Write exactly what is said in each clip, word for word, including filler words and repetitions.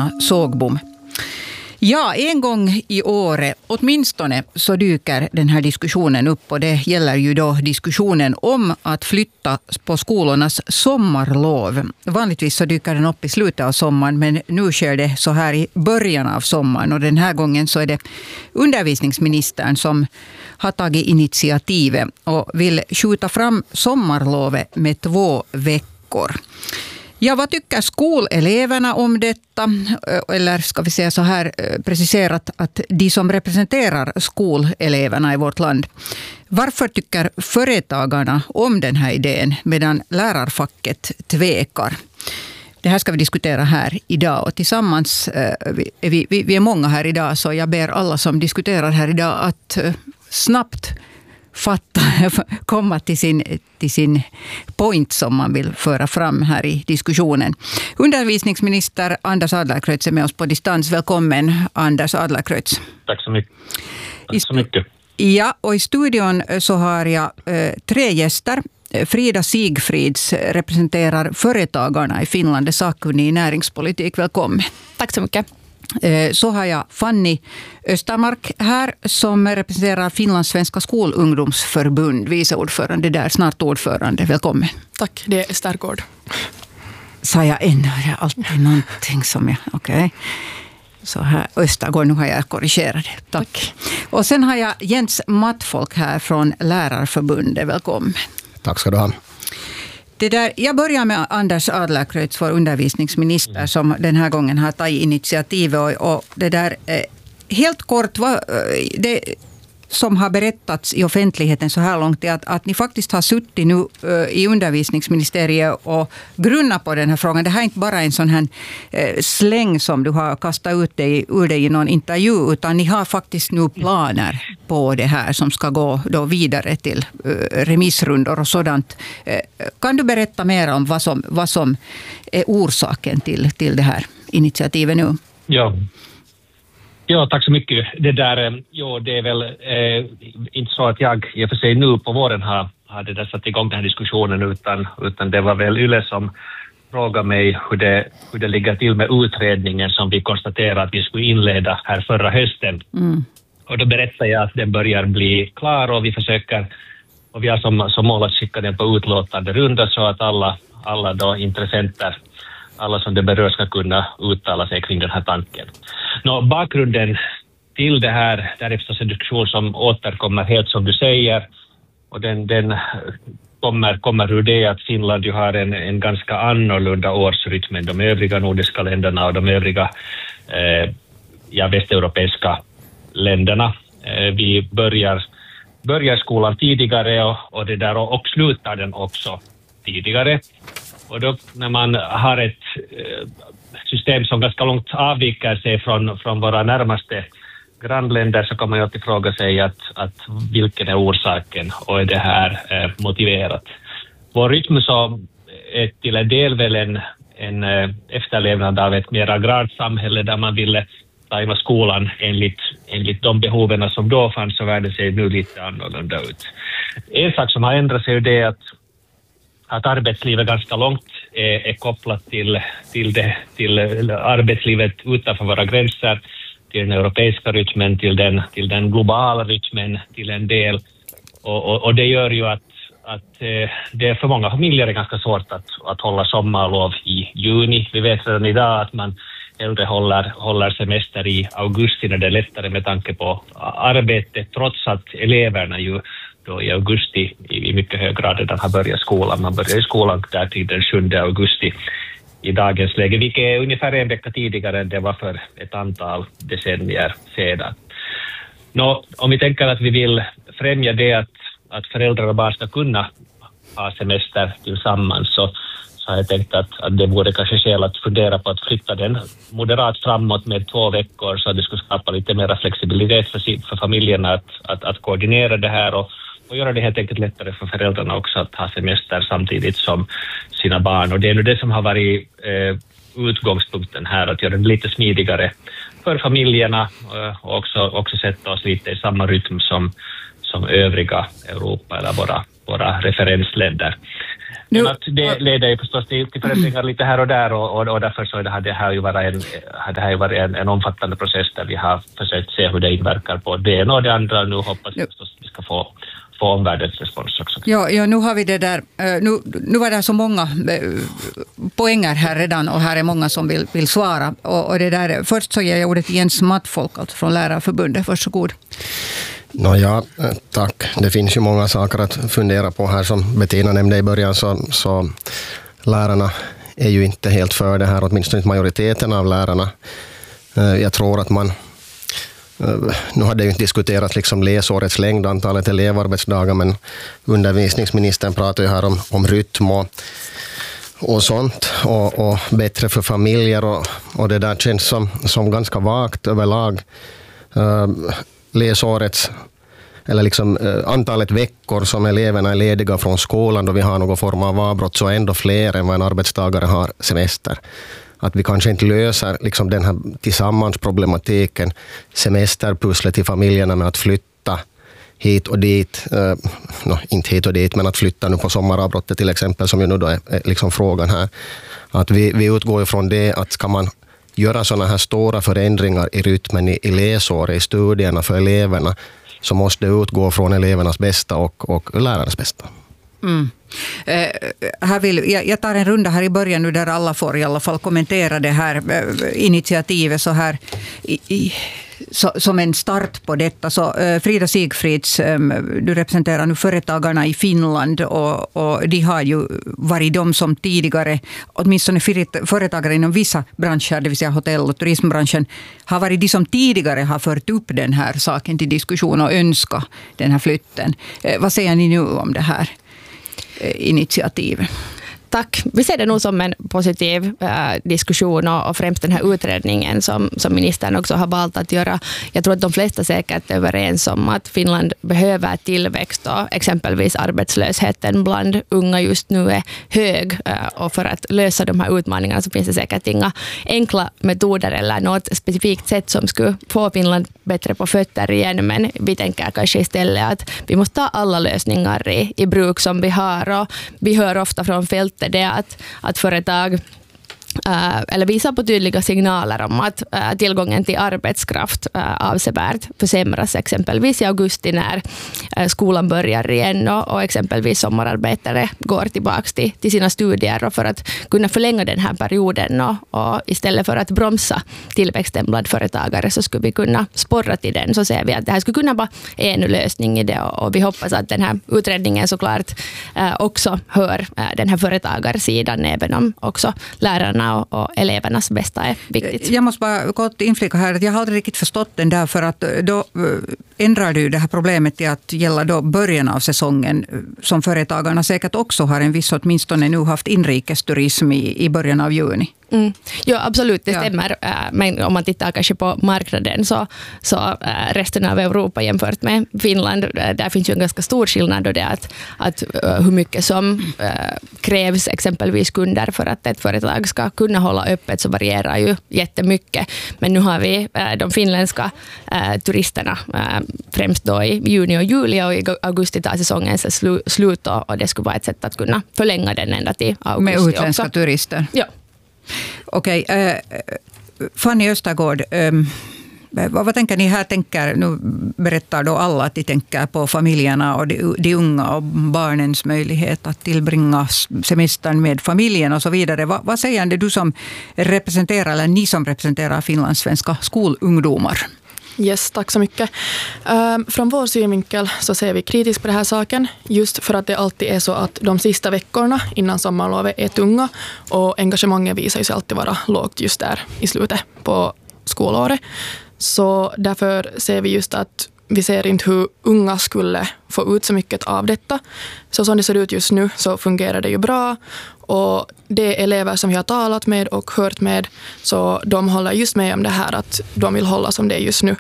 Hanna Sågbom. Ja, en gång i året, åtminstone, så dyker den här diskussionen upp, och det gäller ju då diskussionen om att flytta på skolornas sommarlov. Vanligtvis så dyker den upp i slutet av sommaren, men nu sker det så här i början av sommaren, och den här gången så är det undervisningsministern som har tagit initiativet och vill skjuta fram sommarlovet med två veckor. Ja, vad tycker skoleleverna om detta? Eller ska vi säga så här preciserat, att de som representerar skoleleverna i vårt land. Varför tycker företagarna om den här idén medan lärarfacket tvekar? Det här ska vi diskutera här idag, och tillsammans, vi, vi, vi är många här idag, så jag ber alla som diskuterar här idag att snabbt fatta, komma till sin, till sin point som man vill föra fram här i diskussionen. Undervisningsminister Anders Adlercreutz är med oss på distans. Välkommen, Anders Adlercreutz. Tack så mycket. Tack så mycket. Ja, och i studion så har jag eh, tre gäster. Frida Sigfrids representerar företagarna i Finland, är sakkunnig i näringspolitik. Välkommen. Tack så mycket. Så har jag Fanny Östermark här som representerar Finlands svenska skolungdomsförbund, vice ordförande där, snart ordförande. Välkommen. Tack, det är Östergård. Sa jag ännu, det är alltid någonting som jag, okej. Okay. Så här, Östergård, nu har jag korrigerat det. Tack. Tack. Och sen har jag Jens Mattfolk här från Lärarförbundet. Välkommen. Tack ska du ha. Det där, jag börjar med Anders Adlercreutz, vår undervisningsminister, som den här gången har tagit initiativ. Och, och det där, eh, helt kort, vad, det som har berättats i offentligheten så här långt är att, att ni faktiskt har suttit nu eh, i undervisningsministeriet och grunnat på den här frågan. Det här är inte bara en sån här eh, släng som du har kastat ut dig, ur dig i någon intervju, utan ni har faktiskt nu planer på det här som ska gå då vidare till eh, remissrundor och sådant. Eh, kan du berätta mer om vad som, vad som är orsaken till, till det här initiativet nu? Ja. Ja, tack så mycket. Det där, ja, det är väl eh, inte så att jag i och för sig nu på våren har, har det där satt igång den här diskussionen, utan, utan det var väl Yle som frågade mig hur det, hur det ligger till med utredningen som vi konstaterade att vi skulle inleda här förra hösten. Mm. Och då berättade jag att den börjar bli klar, och vi försöker, och vi har som, som mål att skicka den på utlåtande runda så att alla, alla då intressenter, alla som det berör, ska kunna uttala sig kring den här tanken. Nå, bakgrunden till det här, det är förstås en diskussion som återkommer helt som du säger, och den, den kommer, kommer ur det att Finland ju har en, en ganska annorlunda årsrytm än de övriga nordiska länderna och de övriga eh, ja, västeuropeiska länderna. Eh, vi börjar, börjar skolan tidigare och, och, det där, och, och slutar den också tidigare. Och då när man har ett eh, system som ganska långt avviker sig från, från våra närmaste grannländer, så kan man ju alltid fråga sig att, att vilken är orsaken och är det här eh, motiverat. Vår rytm så är till en del väl en, en eh, efterlevnad av ett mer agrart samhälle där man ville tajma skolan enligt, enligt de behoven som då fanns, så världen ser nu lite annorlunda ut. En sak som har ändrat sig är det att att arbetslivet ganska långt är, är kopplat till, till, det, till arbetslivet utanför våra gränser, till den europeiska rytmen, till den, till den globala rytmen till en del. Och, och, och det gör ju att, att eh, det för många familjer är ganska svårt att, att hålla sommarlov i juni. Vi vet redan idag att man hellre håller, håller semester i augusti när det är lättare med tanke på arbete, trots att eleverna ju då i augusti i mycket hög grad redan har börjat skolan. Man börjar i skolan där till den sjunde augusti i dagens läge, vilket är ungefär en vecka tidigare än det var för ett antal decennier sedan. Nå, om vi tänker att vi vill främja det att, att föräldrar och barn ska kunna ha semester tillsammans, så, så har jag tänkt att, att det vore kanske skäl att fundera på att flytta den moderat framåt med två veckor, så att det skulle skapa lite mer flexibilitet för, för familjerna att, att, att koordinera det här, och och göra det helt enkelt lättare för föräldrarna också att ha semester samtidigt som sina barn. Och det är nu det som har varit eh, utgångspunkten här, att göra det lite smidigare för familjerna eh, och också, också sätta oss lite i samma rytm som, som övriga Europa eller våra, våra referensländer. Men att det leder ju förstås till, till förändringar lite här och där och, och, och därför så har det här ju varit, en, det här ju varit en, en omfattande process där vi har försökt se hur det inverkar på det ena och det andra. Nu hoppas vi förstås att vi ska få få omvärldens respons också. Ja, ja, nu har vi det där. Nu, nu var det så många poänger här redan och här är många som vill, vill svara. Och, och det där, först så ger jag ordet till Jens Mattfolk alltså från Lärarförbundet. Varsågod. No, ja, tack. Det finns ju många saker att fundera på här. Som Bettina nämnde i början så, så lärarna är ju inte helt för det här, åtminstone inte majoriteten av lärarna. Jag tror att man nu hade ju inte diskuterat liksom läsårets längd, antalet elevarbetsdagar, men undervisningsministern pratar ju här om, om rytm och, och sånt och, och bättre för familjer och, och det där känns som, som ganska vagt överlag. Uh, läsårets eller liksom uh, antalet veckor som eleverna är lediga från skolan då vi har någon form av avbrott så är ändå fler än vad en arbetstagare har semester. Att vi kanske inte löser liksom den här tillsammansproblematiken, semesterpusslet i familjerna med att flytta hit och dit, eh, no, inte hit och dit, men att flytta nu på sommaravbrottet till exempel, som ju nu då är, är liksom frågan här. Att vi, vi utgår ifrån det att ska man göra sådana här stora förändringar i rytmen i, i läsåret, i studierna för eleverna, så måste det utgå från elevernas bästa och, och lärarnas bästa. Mm. Eh, här vill, jag, jag tar en runda här i början nu där alla får i alla fall kommentera det här eh, initiativet så här i, i, så, som en start på detta. Så, eh, Frida Sigfrids, eh, du representerar nu företagarna i Finland och, och de har ju varit de som tidigare, åtminstone företagare inom vissa branscher, det vill säga hotell- och turismbranschen, har varit de som tidigare har fört upp den här saken till diskussion och önskat den här flytten. Eh, vad säger ni nu om det här initiativ? Tack. Vi ser det nog som en positiv äh, diskussion och, och främst den här utredningen som, som ministern också har valt att göra. Jag tror att de flesta säkert är överens om att Finland behöver tillväxt och exempelvis arbetslösheten bland unga just nu är hög äh, och för att lösa de här utmaningarna så finns det säkert inga enkla metoder eller något specifikt sätt som skulle få Finland bättre på fötter igen, men vi tänker kanske istället att vi måste ta alla lösningar i, i bruk som vi har och vi hör ofta från fält det att, att företag Uh, eller visar på tydliga signaler om att uh, tillgången till arbetskraft uh, avsevärt försämras exempelvis i augusti när uh, skolan börjar igen och, och exempelvis sommararbetare går tillbaka till, till sina studier och för att kunna förlänga den här perioden och, och istället för att bromsa tillväxten bland företagare så skulle vi kunna sporra till den, så ser vi att det här skulle kunna vara en lösning i det och, och vi hoppas att den här utredningen såklart uh, också hör uh, den här företagarsidan även om också lärarna Och, och elevernas bästa är viktigt. Jag måste bara kort inflika här att jag har aldrig riktigt förstått den där, för att då ändrar du det här problemet till att gälla då början av säsongen som företagarna säkert också har en viss, åtminstone nu haft inrikesturism i, i början av juni. Mm. Ja, absolut, det ja. stämmer. Men om man tittar kanske på marknaden så, så resten av Europa jämfört med Finland, där finns ju en ganska stor skillnad då det att, att hur mycket som krävs exempelvis kunder för att ett företag ska kunna hålla öppet så varierar ju jättemycket. Men nu har vi de finländska turisterna främst då i juni och juli och i augusti tar säsongen slut och det skulle vara ett sätt att kunna förlänga den ända till augusti. Med utländska också. turister? Ja. Okej, okay, uh, Fanny Östergård, um, vad, vad tänker ni här? Tänker, nu berättar då alla att de tänker på familjerna och de, de unga och barnens möjlighet att tillbringa semestern med familjen och så vidare. Va, vad säger du som representerar, eller ni som representerar finlandssvenska skolungdomar? Yes, tack så mycket. Uh, från vår synvinkel så ser vi kritiskt på den här saken just för att det alltid är så att de sista veckorna innan sommarlovet är tunga och engagemanget visar sig alltid vara lågt just där i slutet på skolåret. Så därför ser vi just att vi ser inte hur unga skulle få ut så mycket av detta. Så som det ser ut just nu så fungerar det ju bra. Och de elever som vi har talat med och hört med, så de håller just med om det här att de vill hålla som det är just nu.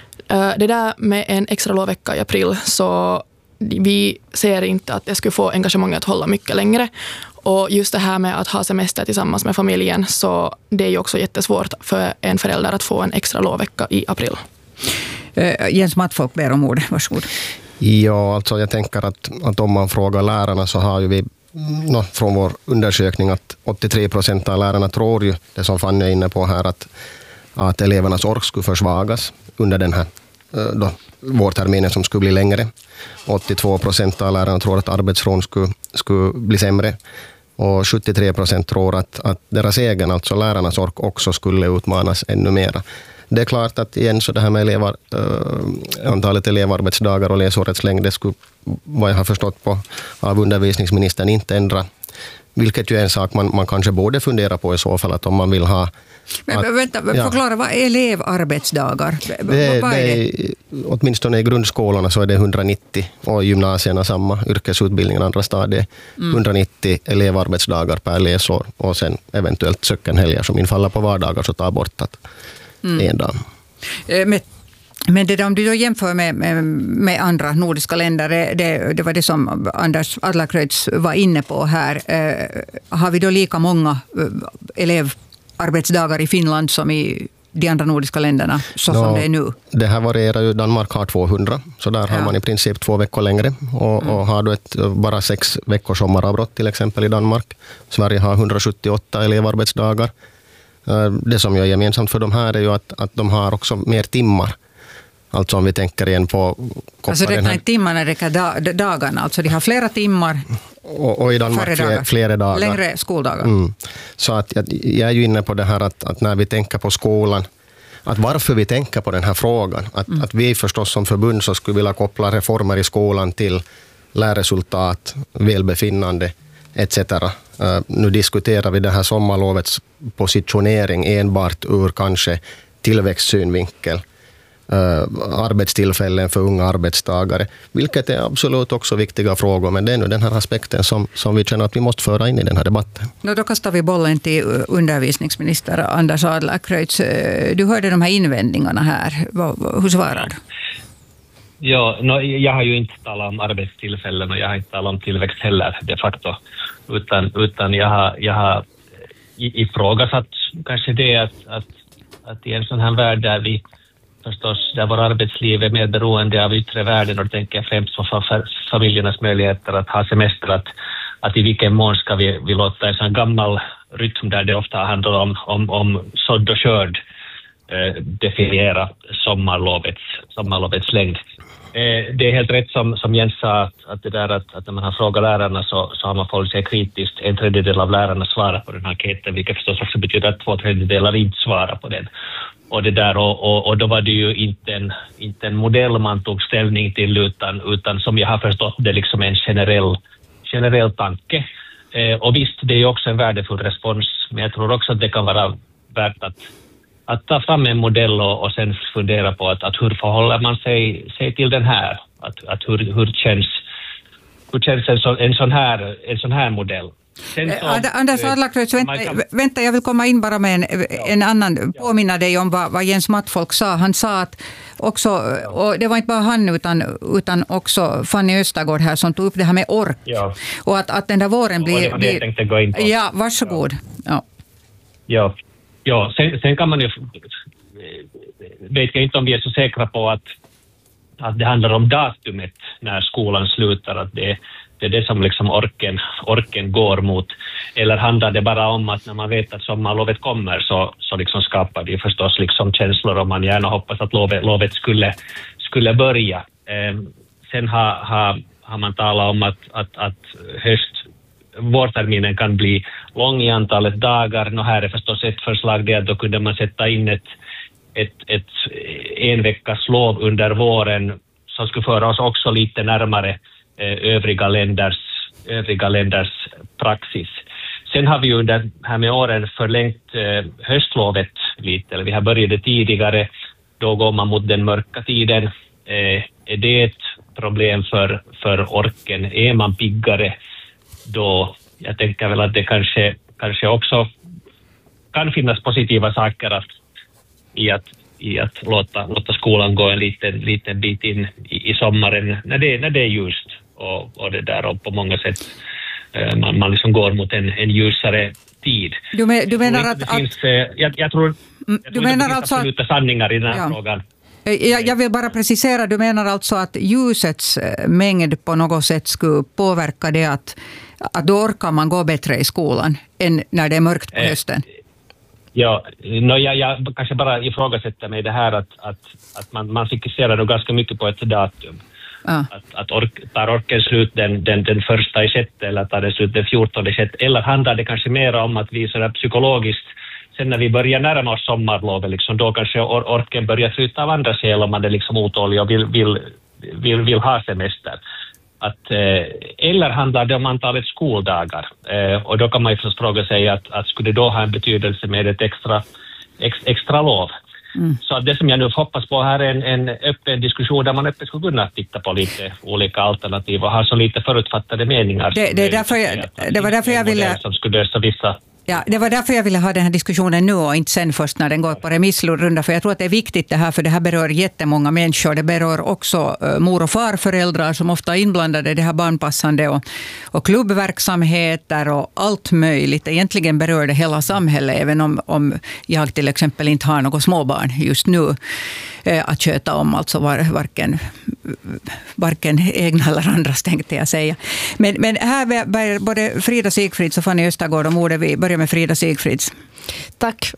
Det där med en extra lovvecka i april, så vi ser inte att det skulle få engagemanget att hålla mycket längre. Och just det här med att ha semester tillsammans med familjen, så det är ju också jättesvårt för en förälder att få en extra lovvecka i april. Uh, Jens Mattfolk ber om ord, varsågod. Ja, alltså jag tänker att, att om man frågar lärarna så har ju vi no, från vår undersökning att åttiotre procent av lärarna tror ju, det som Fanny är inne på här, att, att elevernas ork skulle försvagas under den här då, vårterminen som skulle bli längre. åttiotvå procent av lärarna tror att arbetsron skulle, skulle bli sämre. Och sjuttiotre procent tror att, att deras egen, alltså lärarnas ork, också skulle utmanas ännu mera. Det är klart att igen så det här med elevar, äh, antalet elevarbetsdagar och läsårets längd, det skulle, vad jag har förstått på av undervisningsministern, inte ändra. Vilket ju är en sak man, man kanske borde fundera på i så fall, att om man vill ha... Men, att, vänta, förklara, ja. Vad är elevarbetsdagar? Det, vad är det det? Är, åtminstone i grundskolorna så är det hundranittio, och i gymnasierna samma, yrkesutbildningen andra stadiet, mm. hundranittio elevarbetsdagar per läsår, och sen eventuellt sökenhelger som infaller på vardagar, så tar bort att mm. en dag. Men, men det där, om du då jämför med, med, med andra nordiska länder, det, det var det som Anders Adlercreutz var inne på här. Eh, har vi då lika många elevarbetsdagar i Finland som i de andra nordiska länderna, så no, som det är nu? Det här varierar ju. Danmark har tvåhundra, så där ja. har man i princip två veckor längre. Och, mm. och har du ett, bara sex veckors sommaravbrott till exempel i Danmark. Sverige har hundrasjuttioåtta elevarbetsdagar. Det som är gemensamt för de här är ju att, att de har också mer timmar. Alltså om vi tänker igen på... Alltså räknar här... inte timmarna, räknar da, dagarna. Alltså de har flera timmar. Och, och i Danmark flera, flera dagar. Längre skoldagar. Mm. Så att jag, jag är ju inne på det här att, att när vi tänker på skolan, att varför vi tänker på den här frågan. Att, mm. att vi förstås som förbund så skulle vilja koppla reformer i skolan till lärresultat, välbefinnande et cetera. Uh, nu diskuterar vi det här sommarlovets positionering enbart ur kanske tillväxtsynvinkel. Uh, arbetstillfällen för unga arbetstagare, vilket är absolut också viktiga frågor, men det är nu den här aspekten som, som vi känner att vi måste föra in i den här debatten. No, då kastar vi bollen till undervisningsminister Anders Adlercreutz. Du hörde de här invändningarna här. Hur svarar du? Ja, no, jag har ju inte talat om arbetstillfällen och jag har inte talat om tillväxt heller de facto, utan, utan jag har, jag har ifrågasatt kanske det att, att, att i en sån här värld där vi förstås, där vår arbetsliv är mer beroende av yttre världen, och då tänker jag främst på familjernas möjligheter att ha semester, att, att i vilken mån ska vi, vi låta en sån gammal rytm där det ofta handlar om, om, om sådd och skörd eh, definiera sommarlovets, sommarlovets längd. Eh, det är helt rätt som, som Jens sa, att, att, det där, att, att när man har frågat lärarna så, så har man fått sig kritiskt. En tredjedel av lärarna svarar på den här enkäten, vilket förstås också betyder att två tredjedelar inte svarar på den. Och, det där, och, och, och då var det ju inte en, inte en modell man tog ställning till, utan, utan som jag har förstått det liksom en generell, generell tanke. Eh, och visst, det är ju också en värdefull respons, men jag tror också att det kan vara värt att, att ta fram en modell och, och sen fundera på att, att hur förhåller man sig, sig till den här? Att, att hur, hur känns, hur känns en, så, en, sån här, en sån här modell? Så, Anders Adlercreutz, vänta, vänta, jag vill komma in bara med en, en annan, påminna dig om vad, vad Jens Mattfolk sa. Han sa att också, och det var inte bara han utan, utan också Fanny Östergård här som tog upp det här med ork. Ja. Och att, att den där våren blir... Det var det jag tänkte gå in på. Ja, varsågod. Ja, ja. ja sen, sen kan man ju... Vet jag inte om vi är så säkra på att, att det handlar om datumet när skolan slutar, att det Det är det som liksom orken, orken går mot. Eller handlar det bara om att när man vet att sommarlovet kommer så, så liksom skapar det förstås liksom känslor, och man gärna hoppas att lovet, lovet skulle, skulle börja. Eh, sen har, har, har man talat om att, att, att höst, vårterminen kan bli lång i antalet dagar. Och här är förstås ett förslag det att då kunde man sätta in ett, ett, ett en veckas lov under våren som skulle föra oss också lite närmare övriga länders, övriga länders praxis. Sen har vi ju under här med åren förlängt eh, höstlovet lite, eller vi har börjat tidigare, då går man mot den mörka tiden. Eh, är det ett problem för, för orken? Är man piggare då? Jag tänker väl att det kanske, kanske också kan finnas positiva saker att, i att i att låta, låta skolan gå en liten, liten bit in i, i sommaren när det, när det är ljust. Och, och det där, och på många sätt eh, man, man liksom går mot en, en ljusare tid. Du, men, du menar att... att finns, eh, jag, jag tror, jag du tror menar det finns alltså absoluta sanningar i den här ja. frågan. Jag, jag vill bara precisera, du menar alltså att ljusets mängd på något sätt skulle påverka det att, Att då orkar man gå bättre i skolan än när det är mörkt på hösten? Ja, no, jag, jag kanske bara ifrågasätter mig det här att, att, att man, man fixerar då ganska mycket på ett datum. Ah. Att, att ork, tar orken slut den, den, den första i sjätte eller tar det slut den fjortonde i sjätte, eller handlar det kanske mer om att vi sådär psykologiskt, sen när vi börjar närma oss sommarlovet, liksom, då kanske or, orken börjar flytta av andra skäl om man är liksom otålig och vill, vill, vill, vill ha semester. Att, eh, eller handlar det om antalet skoldagar, eh, och då kan man ju förstås fråga sig att, att skulle det då ha en betydelse med ett extra, ex, extra lov. Mm. Så det som jag nu hoppas på här är en, en öppen diskussion där man öppet skulle kunna titta på lite olika alternativ och ha så lite förutfattade meningar. Det, det, är därför jag, det var därför jag ville... Som skulle lösa vissa... Ja, det var därför jag ville ha den här diskussionen nu och inte sen först när den går på remissrunda, för jag tror att det är viktigt det här, för det här berör jättemånga människor. Det berör också uh, mor- och farföräldrar som ofta är inblandade i det här barnpassande och, och klubbverksamheter och allt möjligt. Egentligen berör det hela samhället, även om, om jag till exempel inte har något småbarn just nu uh, att köta om, alltså var, varken, varken egna eller andra, tänkte jag säga. Men, men här bär både Frida Sigfrids och Fanny Östergård om ordet. Vi börjar med Frida Sigfrids. Tack.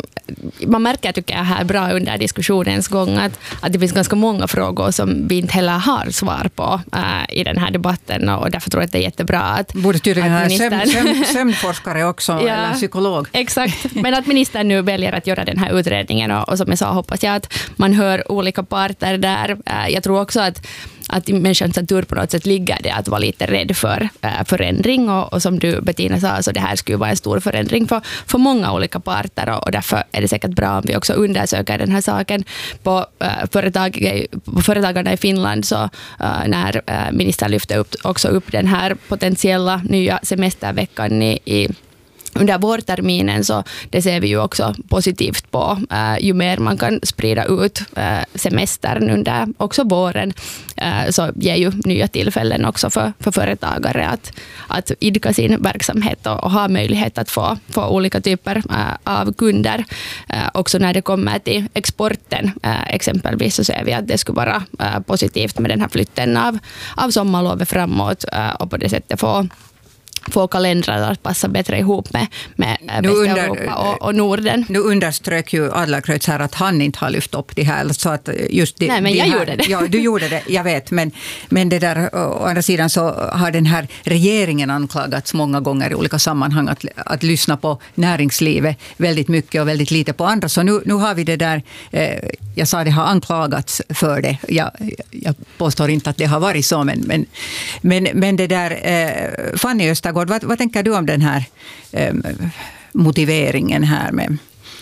Man märker, tycker jag, här bra under diskussionens gång att, att det finns ganska många frågor som vi inte heller har svar på äh, i den här debatten, och därför tror jag att det är jättebra att... Borde tydligen ha ministern... sömn, sömn, sömnforskare också, ja, eller psykolog. Exakt, men att ministern nu väljer att göra den här utredningen, och, och som jag sa hoppas jag att man hör olika parter där. Äh, jag tror också att att i människans natur på något sätt ligger det att vara lite rädd för äh, förändring, och, och som du, Bettina, sa, så det här skulle vara en stor förändring för, för många olika parter, och, och därför är det säkert bra om vi också undersöker den här saken på, äh, företag, på företagarna i Finland, så äh, när äh, ministern lyfte upp, också upp den här potentiella nya semesterveckan i, i under vårterminen, så det ser vi ju också positivt på. Uh, ju mer man kan sprida ut uh, semestern under också våren, uh, så ger ju nya tillfällen också för, för företagare att, att idka sin verksamhet och, och ha möjlighet att få, få olika typer uh, av kunder. Uh, också när det kommer till exporten uh, exempelvis, så ser vi att det skulle vara uh, positivt med den här flytten av, av sommarlovet framåt, uh, och på det sättet få få kalendrar att passa bättre ihop med, med Västeuropa och, och Norden. Nu underströk ju Adlercreutz här att han inte har lyft upp det här. Så att just det, Nej, men det jag här, gjorde det. Ja, du gjorde det, jag vet. Men, men det där, å andra sidan så har den här regeringen anklagats många gånger i olika sammanhang att, att lyssna på näringslivet väldigt mycket och väldigt lite på andra. Så nu, nu har vi det där, eh, jag sa det har anklagats för det. Jag, jag påstår inte att det har varit så, men, men, men, men det där, eh, Fanny Östergård, Vad, vad tänker du om den här eh, motiveringen här med,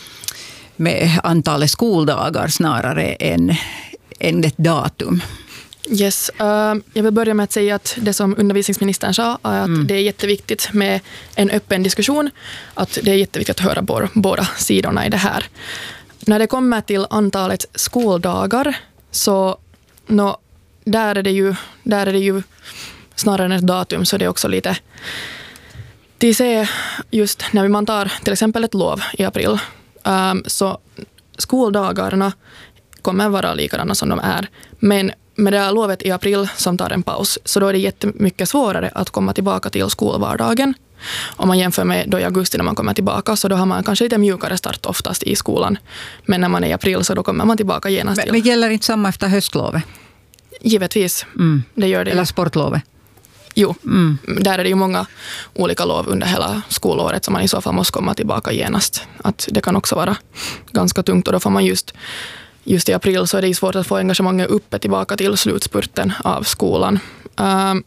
med antalet skoldagar snarare än, än ett datum? Yes, uh, jag vill börja med att säga att det som undervisningsministern sa är att mm. det är jätteviktigt med en öppen diskussion, att det är jätteviktigt att höra båda, båda sidorna i det här. När det kommer till antalet skoldagar, så no, där är det ju, där är det ju snarare än ett datum, så det är också lite till se just när man tar till exempel ett lov i april, um, så skoldagarna kommer vara likadana som de är, men med det här lovet i april som tar en paus, så då är det jättemycket svårare att komma tillbaka till skolvardagen. Om man jämför med då i augusti när man kommer tillbaka, så då har man kanske lite mjukare start oftast i skolan, men när man är i april så då kommer man tillbaka genast till. Men gäller inte samma efter höstlovet? Givetvis, mm. det gör det. Eller sportlovet? Jo, mm. där är det ju många olika lov under hela skolåret som man i så fall måste komma tillbaka genast. Att det kan också vara ganska tungt, och då får man just, just i april så är det svårt att få engagemanget uppe tillbaka till slutspurten av skolan. Um,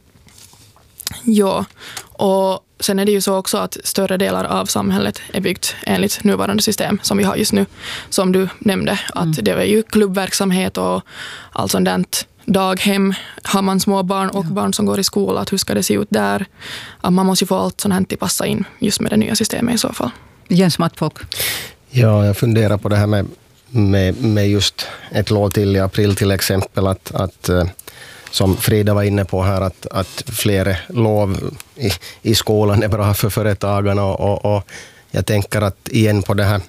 ja, och sen är det ju så också att större delar av samhället är byggt enligt nuvarande system som vi har just nu. Som du nämnde, att mm. det är ju klubbverksamhet och allt sånt där. Daghem, har man små barn och ja. barn som går i skola, att hur ska det se ut där? Att man måste ju få allt sånt här till passa in just med det nya systemet i så fall. Jens Mattfolk. Ja, jag funderar på det här med, med, med just ett lov till i april till exempel, att, att som Frida var inne på här, att, att flera lov i, i skolan är bra för företagarna, och, och jag tänker att igen på det här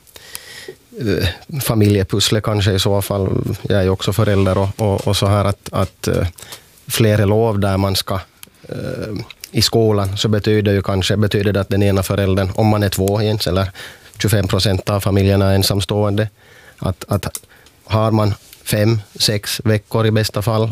familjepusslet kanske i så fall, jag är ju också förälder och, och, och så här att, att flera lov där man ska uh, i skolan så betyder ju kanske betyder det att den ena föräldern, om man är två ens eller tjugofem procent av familjerna är ensamstående, att, att har man fem, sex veckor i bästa fall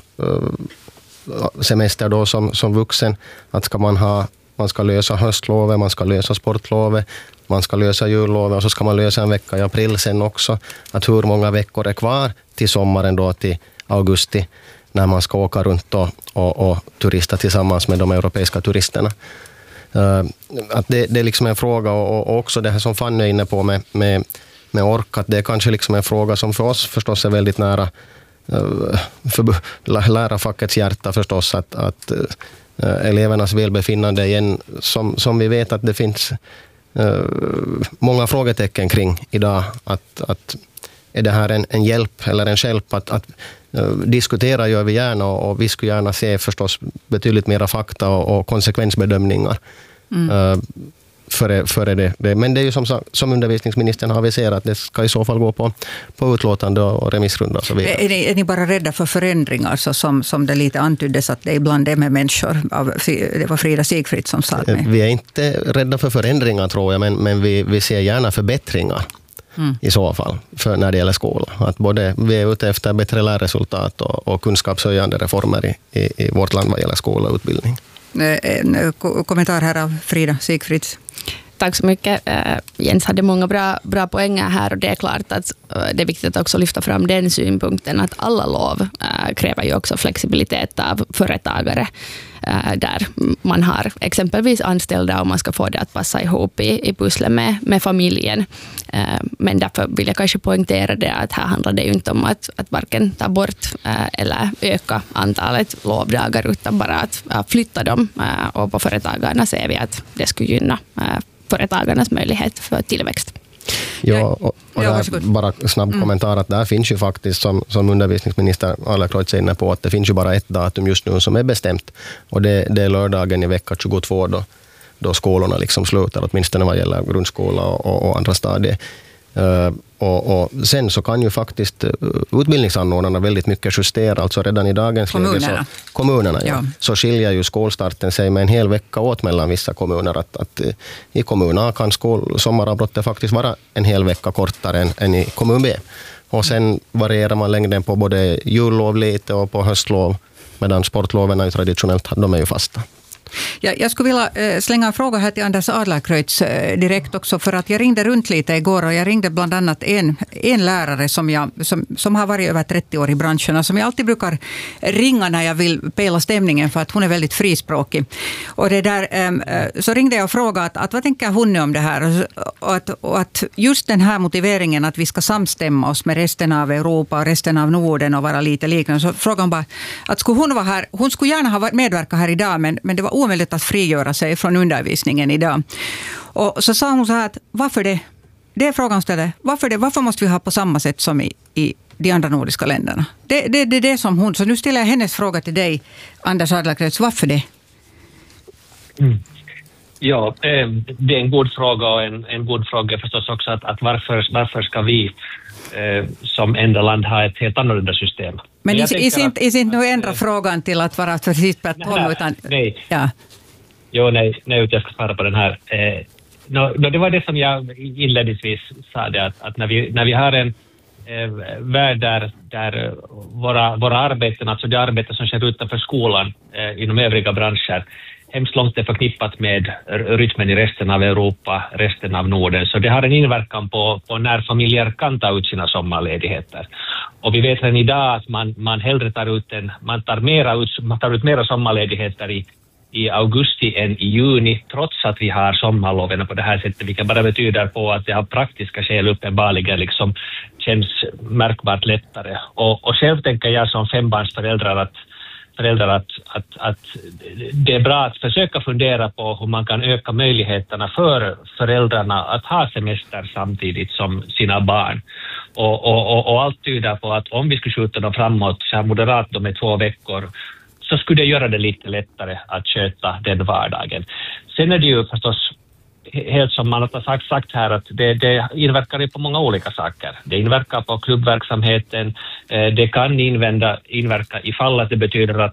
semester då som, som vuxen, att ska man ha, man ska lösa höstlovet, man ska lösa sportlovet, man ska lösa jullovet och så ska man lösa en vecka i april sen också, att hur många veckor är kvar till sommaren då till augusti när man ska åka runt och, och, och turista tillsammans med de europeiska turisterna. Uh, att det, det är liksom en fråga och, och också det här som Fanny är inne på med, med, med ork, att det är kanske liksom en fråga som för oss förstås är väldigt nära uh, för lärarfackets hjärta förstås, att, att uh, elevernas välbefinnande igen, som, som vi vet att det finns uh, många frågetecken kring idag, att, att är det här en, en hjälp eller en hjälp att, att uh, diskutera gör vi gärna och, och vi skulle gärna se förstås betydligt mera fakta och, och konsekvensbedömningar mm. uh, före, före det, det. Men det är ju som, som undervisningsministern har aviserat, det ska i så fall gå på, på utlåtande och remissrunda och så vidare. Är ni, är ni bara rädda för förändringar så som, som det lite antyddes att det ibland är med människor? Av, det var Frida Sigfrid som sa det. Vi är inte rädda för förändringar tror jag, men, men vi, vi ser gärna förbättringar. Mm. I så fall, för när det gäller skolan. Att både vi är ute efter bättre lärresultat och, och kunskapshöjande reformer i, i, i vårt land vad gäller skola och utbildning. En kommentar här av Frida Sigfrid. Tack så mycket. Jens hade många bra, bra poänger här och det är klart att det är viktigt att också lyfta fram den synpunkten att alla lov kräver ju också flexibilitet av företagare där man har exempelvis anställda och man ska få det att passa ihop i, i pusslet med, med familjen. Men därför vill jag kanske poängtera det att här handlar det ju inte om att, att varken ta bort eller öka antalet lovdagar utan bara att flytta dem och på företagarna ser vi att det skulle gynna företagarnas möjlighet för tillväxt. Ja, och, och ja, där, bara snabb mm. kommentar att där finns ju faktiskt som, som undervisningsminister Adlercreutz är inne på att det finns ju bara ett datum just nu som är bestämt och det, det är lördagen i vecka tjugotvå då, då skolorna liksom slutar, åtminstone vad gäller grundskola och, och, och andra stadier. Uh, och, och sen så kan ju faktiskt utbildningsanordnarna väldigt mycket justera, alltså redan i dagens kommunerna. läge så, kommunerna, ja, ja. Så skiljer ju skolstarten sig med en hel vecka åt mellan vissa kommuner, att, att i kommun A kan skol, sommaravbrottet faktiskt vara en hel vecka kortare än, än i kommun B. Och sen varierar man längden på både jullov lite och på höstlov, medan sportloven är ju traditionellt, de är ju fasta. Ja, jag skulle vilja slänga en fråga här till Anders Adlercreutz direkt också, för att jag ringde runt lite igår och jag ringde bland annat en, en lärare som, jag, som, som har varit över trettio år i branschen och som jag alltid brukar ringa när jag vill pela stämningen för att hon är väldigt frispråkig. Och det där, så ringde jag och frågade att, att vad tänker hon om det här? Och att, och att just den här motiveringen att vi ska samstämma oss med resten av Europa och resten av Norden och vara lite liknande. Så frågade hon bara att skulle hon vara här, hon skulle gärna ha medverkat här idag men, men det var omöjligt att frigöra sig från undervisningen idag. Och så sa hon så här att varför det? Det är frågan ställde. Varför det? Varför måste vi ha på samma sätt som i, i de andra nordiska länderna? Det är det, det, det som hon. Så nu ställer jag hennes fråga till dig, Anders Adlercreutz. Varför det? Mm. Ja, det är en god fråga och en, en god fråga förstås också att, att varför, varför ska vi eh, som enda land ha ett helt annorlunda system? Men i inte nu ändra frågan till att vara precis på tom utan... Nej, ja. Jo, nej, nej, jag ska svara på den här. Eh, no, det var det som jag inledningsvis sa, det, att, att när, vi, när vi har en eh, värld där, där våra, våra arbeten, alltså det arbete som sker utanför skolan eh, inom övriga branscher, hemskt långt är förknippat med rytmen i resten av Europa, resten av Norden. Så det har en inverkan på, på när familjer kan ta ut sina sommarledigheter. Och vi vet redan idag att man, man hellre tar ut, en, man tar mera ut, man tar ut mera sommarledigheter i, i augusti än i juni, trots att vi har sommarloven på det här sättet, vilket bara betyder på att det har praktiska skäl uppenbarligen liksom känns märkbart lättare. Och, och själv tänker jag som fembarnsföräldrar att föräldrar att, att, att det är bra att försöka fundera på hur man kan öka möjligheterna för föräldrarna att ha semester samtidigt som sina barn. Och, och, och, och allt tyder på att om vi skulle skjuta dem framåt så här moderat de är två veckor så skulle det göra det lite lättare att sköta den vardagen. Sen är det ju förstås helt som man har sagt, sagt här att det, det inverkar på många olika saker. Det inverkar på klubbverksamheten, det kan invända, inverka ifall att det betyder att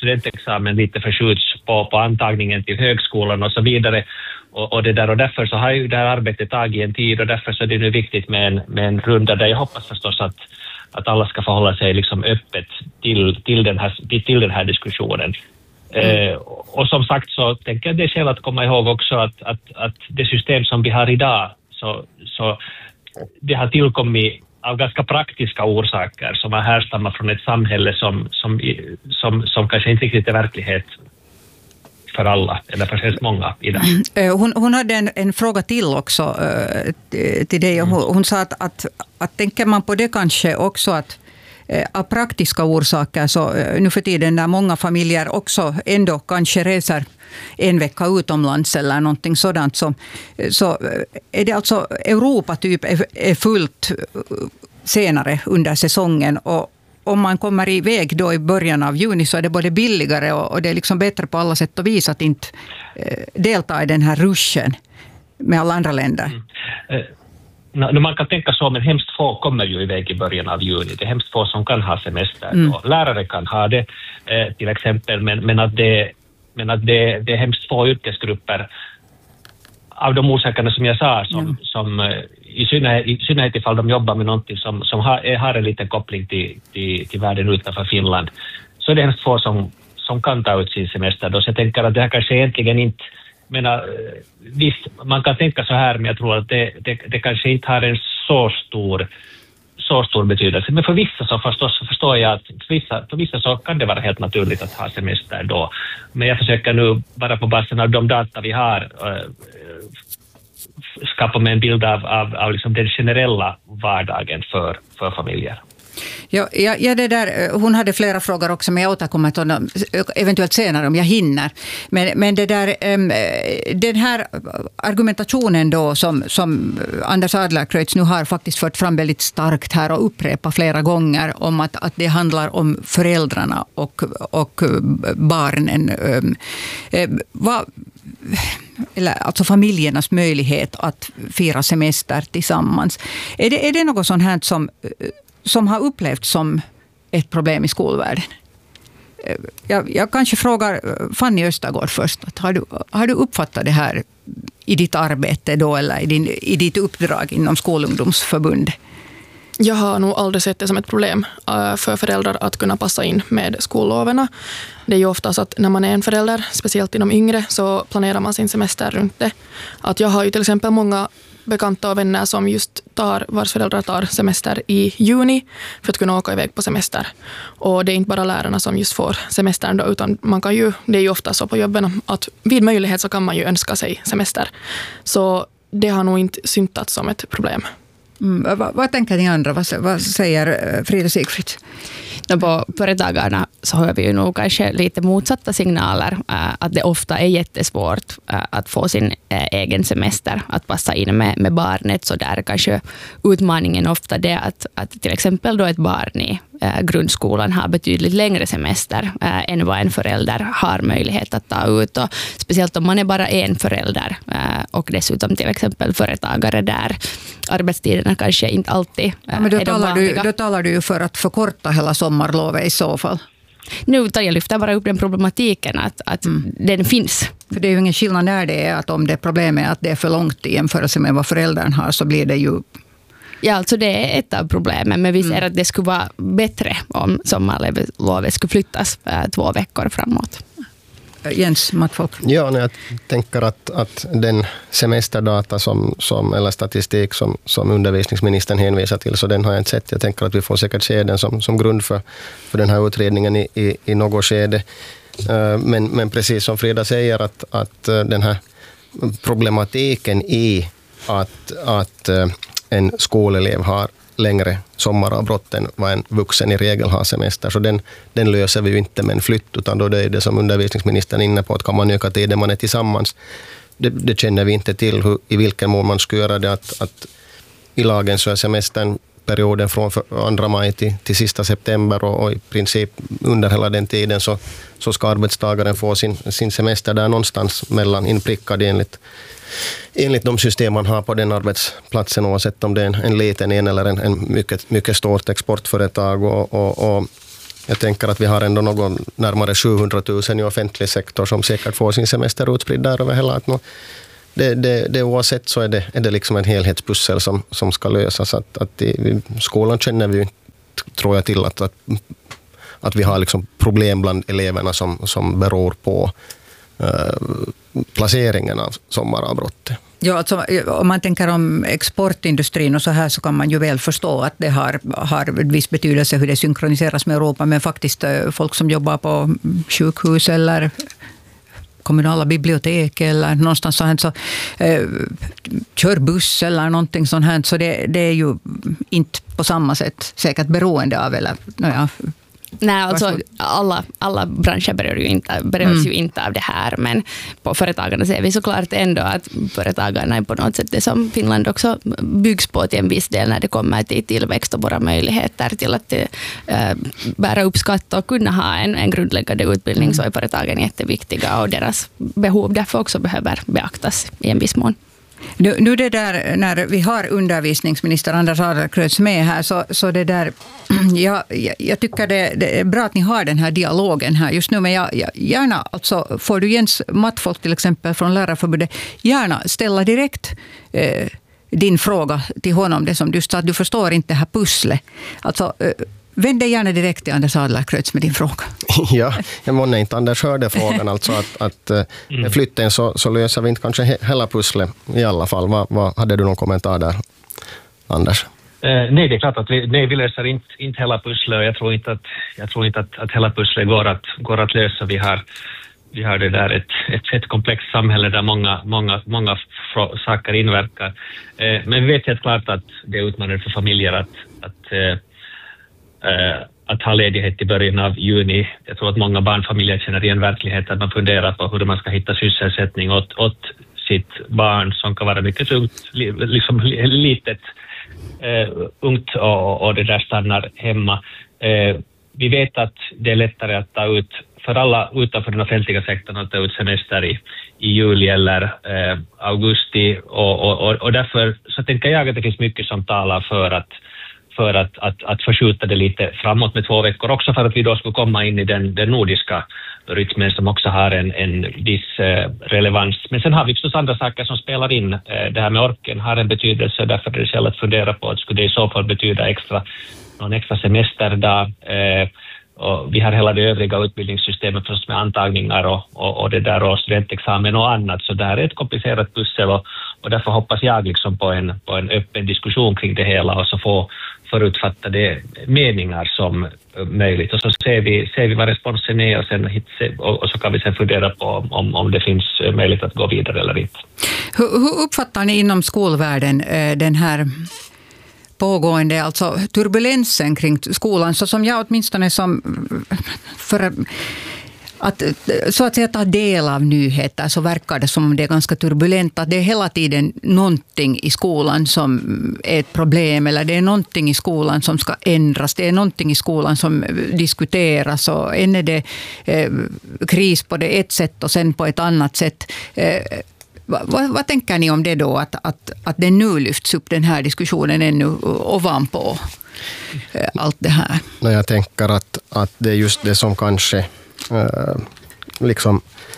studentexamen lite förskjuts på, på antagningen till högskolan och så vidare. Och, och, det där, och därför så har ju det här arbetet tagit en tid och därför så är det nu viktigt med en, med en runda där jag hoppas förstås att, att alla ska förhålla sig liksom öppet till, till, den, här, till den här diskussionen. Mm. Eh, och som sagt så tänker jag det är skäl att komma ihåg också att, att, att det system som vi har idag så, så det har tillkommit av ganska praktiska orsaker som har härstammat från ett samhälle som, som, som, som kanske inte riktigt är verklighet för alla, eller för så många idag. Hon, hon hade en, en fråga till också äh, till dig. Hon, hon sa att, att, att tänker man på det kanske också att äh, av praktiska orsaker så äh, nu för tiden när många familjer också ändå kanske reser en vecka utomlands eller någonting sådant så, så är det alltså Europa typ är, är fullt senare under säsongen och om man kommer iväg då i början av juni så är det både billigare och, och det är liksom bättre på alla sätt och vis att inte eh, delta i den här ruschen med alla andra länder. Mm. Eh, no, man kan tänka så, men hemskt få kommer ju iväg i början av juni. Det är hemskt få som kan ha semester. Mm. Lärare kan ha det eh, till exempel, men, men att, det, men att det, det är hemskt få yrkesgrupper av de orsakerna som jag sa som, mm. som i synnerhet, i synnerhet ifall de jobbar med någonting som, som har, har en liten koppling till, till, till världen utanför Finland, så är det hemskt få som, som kan ta ut sin semester då. Så jag tänker att det här kanske egentligen inte, menar, visst, man kan tänka så här, men jag tror att det, det, det kanske inte har en så stor så stor betydelse. Men för vissa så förstås, förstår jag att för vissa, för vissa så kan det vara helt naturligt att ha semester då. Men jag försöker nu bara på basen av de data vi har äh, skapa med en bild av, av, av liksom den generella vardagen för, för familjer. Ja, ja, ja, det där, hon hade flera frågor också, men jag återkommer till dem eventuellt senare om jag hinner. Men, men det där, den här argumentationen då som, som Anders Adlercreutz nu har faktiskt fört fram väldigt starkt här och upprepat flera gånger om att, att det handlar om föräldrarna och, och barnen. Vad, eller alltså familjernas möjlighet att fira semester tillsammans. Är det, är det något sånt här som som har upplevts som ett problem i skolvärlden? Jag, jag kanske frågar Fanny Östergård först. Att har, du, har du uppfattat det här i ditt arbete då eller i, din, i ditt uppdrag inom Skolungdomsförbundet? Jag har nog aldrig sett det som ett problem för föräldrar att kunna passa in med skolloverna. Det är ju oftast att när man är en förälder, speciellt inom yngre, så planerar man sin semester runt det. Att jag har ju till exempel många bekanta och vänner som just tar, vars föräldrar tar semester i juni för att kunna åka iväg på semester. Och det är inte bara lärarna som just får semestern då, utan man kan ju, det är ju ofta så på jobben att vid möjlighet så kan man ju önska sig semester. Så det har nog inte syntats som ett problem. Mm, vad, vad tänker ni andra? Vad, vad säger Frida Sigfrid? På företagarna så hör vi ju nog kanske lite motsatta signaler. Att det ofta är jättesvårt att få sin egen semester, att passa in med, med barnet. Så där kanske utmaningen ofta det att, att till exempel då ett barn i grundskolan har betydligt längre semester än vad en förälder har möjlighet att ta ut. Och speciellt om man är bara en förälder och dessutom till exempel företagare där arbetstiderna kanske inte alltid ja, men då är de talar vanliga. Du, då talar du ju för att förkorta hela sommarlovet i så fall. Nu tar jag lyfter bara upp den problematiken att, att mm. den finns. För det är ju ingen skillnad när det är att om det problemet är att det är för långt i jämförelse med vad föräldern har så blir det ju... Ja, alltså det är ett av problemen, men vi ser mm. att det skulle vara bättre om sommarlovet skulle flyttas äh, två veckor framåt. Jens Mattfolk. Ja, jag tänker att, att den semesterdata som, som, eller statistik som, som undervisningsministern hänvisar till, så den har jag inte sett. Jag tänker att vi får säkert se den som, som grund för, för den här utredningen i, i, i något skede. Men, men precis som Frida säger att, att den här problematiken i att, att en skolelev har längre sommaravbrott än vad en vuxen i regel har semester. Så den, den löser vi ju inte med en flytt, utan då det är det som undervisningsministern är inne på, att kan man öka tiden man är tillsammans. Det, det känner vi inte till hur, i vilken mån man ska göra det. Att, att i lagen så är semestern perioden från andra maj till, till sista september och, och i princip under hela den tiden så, så ska arbetstagaren få sin, sin semester där någonstans mellan inprickad enligt enligt de system man har på den arbetsplatsen, oavsett om det är en, en liten en eller en, en mycket, mycket stort exportföretag. Och, och, och Jag tänker att vi har ändå någon närmare sjuhundratusen i offentlig sektor som säkert får sin semester utspridd där över hela. Att det, det, det oavsett så är det, är det liksom en helhetspussel som, som ska lösas. Att, att i skolan känner vi, tror jag, till att, att, att vi har liksom problem bland eleverna som, som beror på uh, placeringen av sommaravbrottet. Ja, alltså, om man tänker om exportindustrin och så här, så kan man ju väl förstå att det har, har viss betydelse hur det synkroniseras med Europa, men faktiskt folk som jobbar på sjukhus eller kommunala bibliotek eller någonstans så här, så eh, kör buss eller någonting sånt här, så det, det är ju inte på samma sätt säkert beroende av, eller ja. Nej, alltså alla, alla branscher berör ju inte, berörs mm. ju inte av det här, men på företagarna ser vi såklart ändå att företagarna är på något sätt det som Finland också byggs på till en viss del när det kommer till tillväxt och våra möjligheter till att äh, bära upp skatt och kunna ha en, en grundläggande utbildning, mm. så är företagen jätteviktiga och deras behov därför också behöver beaktas i en viss mån. Nu, nu det där, när vi har undervisningsminister Anders Adlercreutz med här, så, så det där, ja, jag, jag tycker det, det är bra att ni har den här dialogen här just nu, men jag, jag, gärna, alltså får du Jens Mattfolk till exempel från Lärarförbundet, gärna ställa direkt eh, din fråga till honom, det som du sa, att du förstår inte det här pusslet. Alltså, eh, vänd dig gärna direkt till Anders Adlercreutz med din fråga. Ja, jag månne inte Anders hörde frågan. Alltså att, att mm. med flytten så, så löser vi inte kanske hela pusslet i alla fall. Vad, vad, hade du någon kommentar där, Anders? Eh, nej, det är klart att vi, nej, vi löser inte, inte hela pusslet. Jag tror inte att, jag tror inte att, att hela pusslet går att, går att lösa. Vi har, vi har det där ett, ett, ett komplext samhälle där många, många, många saker inverkar. Eh, men vi vet helt klart att det är utmanande för familjer att, att eh, Uh, att ha ledighet i början av juni. Jag tror att många barnfamiljer känner igen verkligheten. Man funderar på hur man ska hitta sysselsättning åt, åt sitt barn som kan vara mycket ungt, liksom litet, uh, ungt och, och det där stannar hemma. Uh, vi vet att det är lättare att ta ut, för alla utanför den offentliga sektorn, att ta ut semester i, i juli eller uh, augusti. Och, och, och, och därför så tänker jag att det finns mycket som talar för att för att, att, att förskjuta det lite framåt med två veckor. Också för att vi då skulle komma in i den, den nordiska rytmen som också har en, en viss eh, relevans. Men sen har vi förstås andra saker som spelar in. Eh, det här med orken har en betydelse, därför är det själv att fundera på att skulle det i så fall betyda extra, någon extra semesterdag. Eh, och vi har hela det övriga utbildningssystemet förstås med antagningar och, och, och det där och studentexamen och annat. Så det här är ett komplicerat pussel och, och därför hoppas jag liksom på en, på en öppen diskussion kring det hela och så få förutfattade meningar som möjligt. Och så ser vi, ser vi vad responsen är och, sen, och så kan vi sen fundera på om, om det finns möjlighet att gå vidare eller inte. Hur, hur uppfattar ni inom skolvärlden den här pågående, alltså turbulensen kring skolan, så som jag åtminstone som för att så att säga ta del av nyheter, så verkar det som om det är ganska turbulent, att det är hela tiden någonting i skolan som är ett problem, eller det är någonting i skolan som ska ändras, det är någonting i skolan som diskuteras, och än är det eh, kris på det ett sätt och sen på ett annat sätt. Eh, vad, vad tänker ni om det då, att, att, att det nu lyfts upp den här diskussionen ännu ovanpå eh, allt det här? No, jag tänker att, att det är just det som kanske Uh, liksom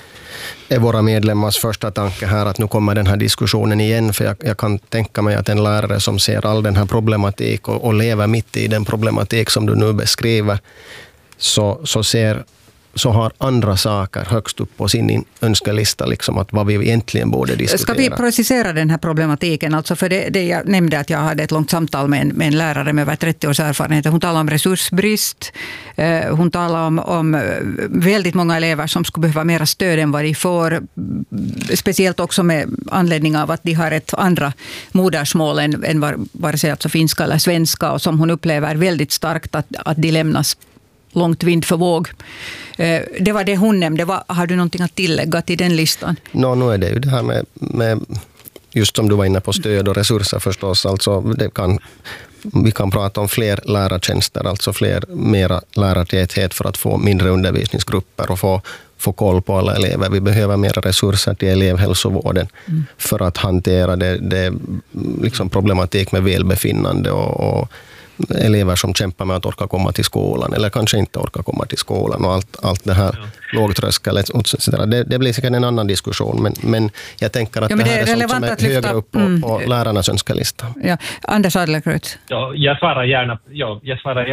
är våra medlemmars första tanke här, att nu kommer den här diskussionen igen, för jag, jag kan tänka mig att en lärare som ser all den här problematik och, och lever mitt i den problematik som du nu beskriver, så, så ser så har andra saker högst upp på sin önskelista, liksom, att vad vi egentligen borde diskutera. Ska vi precisera den här problematiken? Alltså för det, det jag nämnde att jag hade ett långt samtal med en, med en lärare med över trettio års erfarenhet. Hon talar om resursbrist. Hon talar om, om väldigt många elever som skulle behöva mera stöd än vad de får. Speciellt också med anledning av att de har ett andra modersmål än, än var, vare sig alltså finska eller svenska, och som hon upplever väldigt starkt att, att de lämnas långt vind för våg. Det var det hon nämnde. Har du någonting att tillägga till den listan? No, nu är det ju det här med, med just som du var inne på, stöd och resurser förstås. Alltså det kan, vi kan prata om fler lärartjänster, alltså fler, mera lärartäthet för att få mindre undervisningsgrupper och få, få koll på alla elever. Vi behöver mera resurser till elevhälsovården mm. för att hantera det, det liksom problematik med välbefinnande och, och elever som kämpar med att orka komma till skolan eller kanske inte orka komma till skolan och allt, allt det här ja. lågtröskel. Det, det blir säkert en annan diskussion, men, men jag tänker att ja, det, det här är, är sånt som är lyfta, högre upp på, mm. på lärarnas önskelista. Ja. Anders Adlercreutz. Ja, jag svarar gärna, ja, jag svarar